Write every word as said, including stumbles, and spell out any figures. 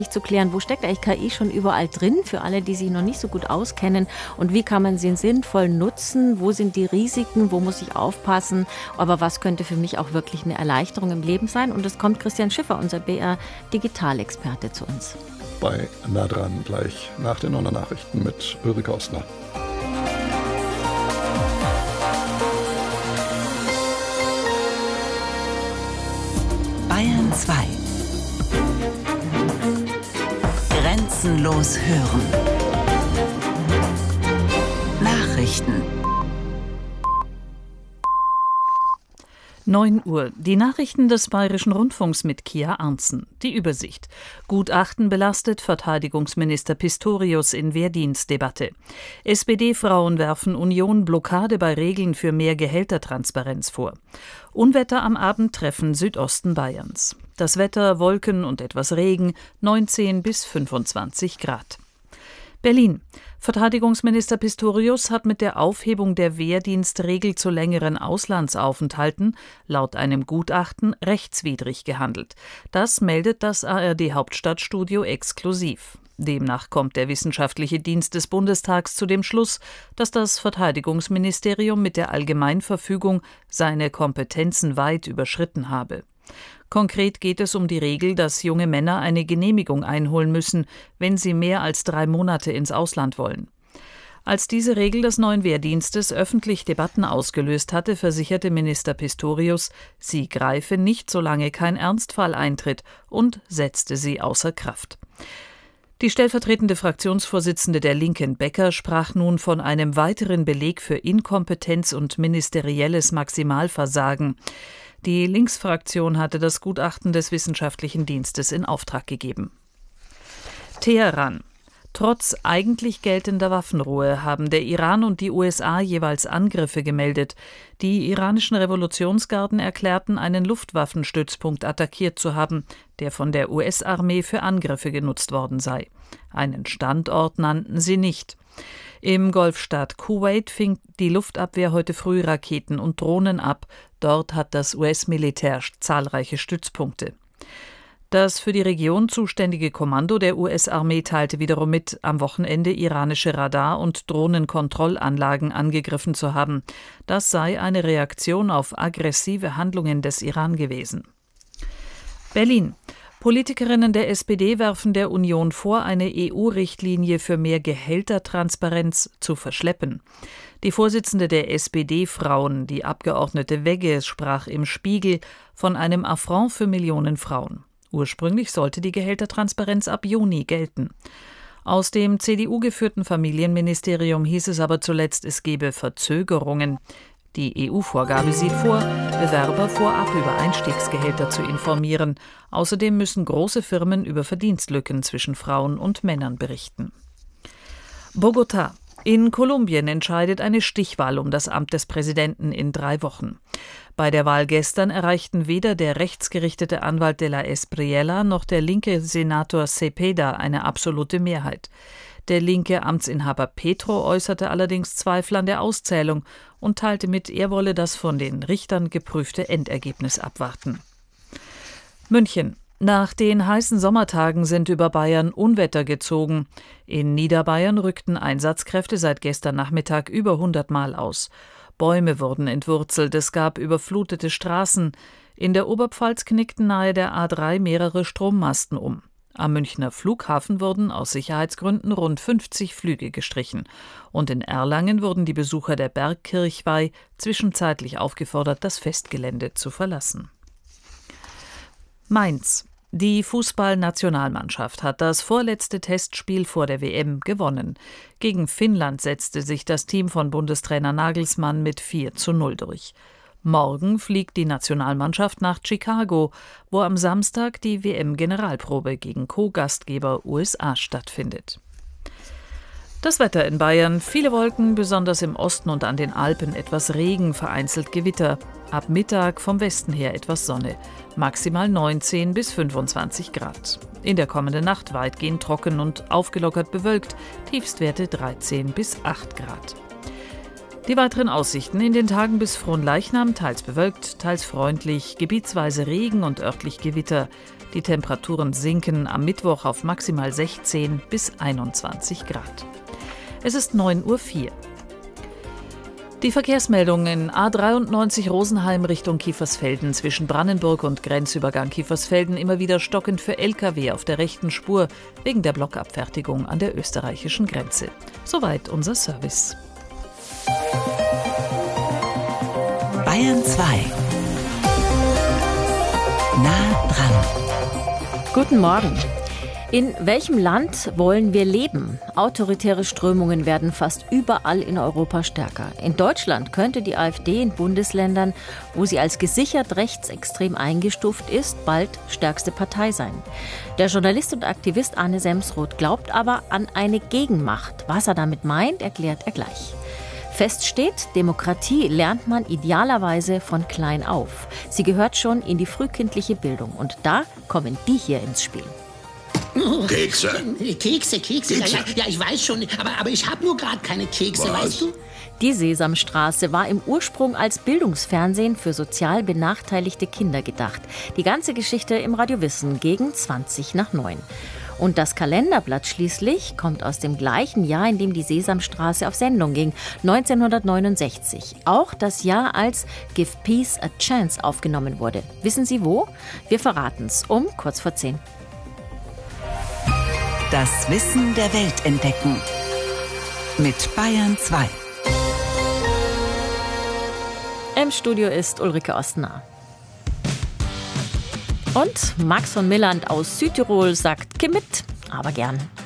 zu klären, wo steckt eigentlich K I schon überall drin, für alle, die sich noch nicht so gut auskennen, und wie kann man sie sinnvoll nutzen, wo sind die Risiken, wo muss ich aufpassen, aber was könnte für mich auch wirklich eine Erleichterung im Leben sein, und es kommt Christian Schiffer, unser B R-Digitalexperte, zu uns. Bei Nah dran gleich nach den Nachrichten mit Ulrike Ostner. Bayern zwei. Grenzenlos hören. Nachrichten. neun Uhr. Die Nachrichten des Bayerischen Rundfunks mit Kia Arntzen. Die Übersicht. Gutachten belastet Verteidigungsminister Pistorius in Wehrdienstdebatte. S P D-Frauen werfen Union Blockade bei Regeln für mehr Gehältertransparenz vor. Unwetter am Abend treffen Südosten Bayerns. Das Wetter, Wolken und etwas Regen, neunzehn bis fünfundzwanzig Grad. Berlin. Verteidigungsminister Pistorius hat mit der Aufhebung der Wehrdienstregel zu längeren Auslandsaufenthalten laut einem Gutachten rechtswidrig gehandelt. Das meldet das A R D-Hauptstadtstudio exklusiv. Demnach kommt der Wissenschaftliche Dienst des Bundestags zu dem Schluss, dass das Verteidigungsministerium mit der Allgemeinverfügung seine Kompetenzen weit überschritten habe. Konkret geht es um die Regel, dass junge Männer eine Genehmigung einholen müssen, wenn sie mehr als drei Monate ins Ausland wollen. Als diese Regel des neuen Wehrdienstes öffentlich Debatten ausgelöst hatte, versicherte Minister Pistorius, sie greife nicht, solange kein Ernstfall eintritt, und setzte sie außer Kraft. Die stellvertretende Fraktionsvorsitzende der Linken, Becker, sprach nun von einem weiteren Beleg für Inkompetenz und ministerielles Maximalversagen. Die Linksfraktion hatte das Gutachten des Wissenschaftlichen Dienstes in Auftrag gegeben. Teheran. Trotz eigentlich geltender Waffenruhe haben der Iran und die U S A jeweils Angriffe gemeldet. Die iranischen Revolutionsgarden erklärten, einen Luftwaffenstützpunkt attackiert zu haben, der von der U S-Armee für Angriffe genutzt worden sei. Einen Standort nannten sie nicht. Im Golfstaat Kuwait fing die Luftabwehr heute früh Raketen und Drohnen ab. Dort hat das U S-Militär zahlreiche Stützpunkte. Das für die Region zuständige Kommando der U S-Armee teilte wiederum mit, am Wochenende iranische Radar- und Drohnenkontrollanlagen angegriffen zu haben. Das sei eine Reaktion auf aggressive Handlungen des Iran gewesen. Berlin. Politikerinnen der S P D werfen der Union vor, eine E U-Richtlinie für mehr Gehältertransparenz zu verschleppen. Die Vorsitzende der S P D-Frauen, die Abgeordnete Wegge, sprach im Spiegel von einem Affront für Millionen Frauen. Ursprünglich sollte die Gehältertransparenz ab Juni gelten. Aus dem C D U-geführten Familienministerium hieß es aber zuletzt, es gebe Verzögerungen. Die E U-Vorgabe sieht vor, Bewerber vorab über Einstiegsgehälter zu informieren. Außerdem müssen große Firmen über Verdienstlücken zwischen Frauen und Männern berichten. Bogotá. In Kolumbien entscheidet eine Stichwahl um das Amt des Präsidenten in drei Wochen. Bei der Wahl gestern erreichten weder der rechtsgerichtete Anwalt de la Espriella noch der linke Senator Cepeda eine absolute Mehrheit. Der linke Amtsinhaber Petro äußerte allerdings Zweifel an der Auszählung und teilte mit, er wolle das von den Richtern geprüfte Endergebnis abwarten. München. Nach den heißen Sommertagen sind über Bayern Unwetter gezogen. In Niederbayern rückten Einsatzkräfte seit gestern Nachmittag über hundert Mal aus. Bäume wurden entwurzelt, es gab überflutete Straßen. In der Oberpfalz knickten nahe der A drei mehrere Strommasten um. Am Münchner Flughafen wurden aus Sicherheitsgründen rund fünfzig Flüge gestrichen. Und in Erlangen wurden die Besucher der Bergkirchweih zwischenzeitlich aufgefordert, das Festgelände zu verlassen. Mainz. Die Fußballnationalmannschaft hat das vorletzte Testspiel vor der W M gewonnen. Gegen Finnland setzte sich das Team von Bundestrainer Nagelsmann mit vier zu null durch. Morgen fliegt die Nationalmannschaft nach Chicago, wo am Samstag die W M-Generalprobe gegen Co-Gastgeber U S A stattfindet. Das Wetter in Bayern: viele Wolken, besonders im Osten und an den Alpen etwas Regen, vereinzelt Gewitter. Ab Mittag vom Westen her etwas Sonne. Maximal neunzehn bis fünfundzwanzig Grad. In der kommenden Nacht weitgehend trocken und aufgelockert bewölkt. Tiefstwerte dreizehn bis acht Grad. Die weiteren Aussichten in den Tagen bis Fronleichnam: teils bewölkt, teils freundlich, gebietsweise Regen und örtlich Gewitter. Die Temperaturen sinken am Mittwoch auf maximal sechzehn bis einundzwanzig Grad. Es ist neun Uhr vier. Die Verkehrsmeldungen: A dreiundneunzig Rosenheim Richtung Kiefersfelden zwischen Brannenburg und Grenzübergang Kiefersfelden immer wieder stockend für L K W auf der rechten Spur wegen der Blockabfertigung an der österreichischen Grenze. Soweit unser Service. Bayern zwei. Nah dran. Guten Morgen. In welchem Land wollen wir leben? Autoritäre Strömungen werden fast überall in Europa stärker. In Deutschland könnte die AfD in Bundesländern, wo sie als gesichert rechtsextrem eingestuft ist, bald stärkste Partei sein. Der Journalist und Aktivist Arne Semsroth glaubt aber an eine Gegenmacht. Was er damit meint, erklärt er gleich. Fest steht, Demokratie lernt man idealerweise von klein auf. Sie gehört schon in die frühkindliche Bildung. Und da kommen die hier ins Spiel. Kekse. Kekse, Kekse. Ja, ja, ja, ich weiß schon, aber, aber ich habe nur gerade keine Kekse, Was? weißt du? Die Sesamstraße war im Ursprung als Bildungsfernsehen für sozial benachteiligte Kinder gedacht. Die ganze Geschichte im Radio Wissen gegen zwanzig nach neun. Und das Kalenderblatt schließlich kommt aus dem gleichen Jahr, in dem die Sesamstraße auf Sendung ging, neunzehnhundertneunundsechzig. Auch das Jahr, als Give Peace a Chance aufgenommen wurde. Wissen Sie wo? Wir verraten's um kurz vor zehn. Das Wissen der Welt entdecken. Mit Bayern zwei. Im Studio ist Ulrike Ostner. Und Max von Milland aus Südtirol sagt: Geh mit, aber gern.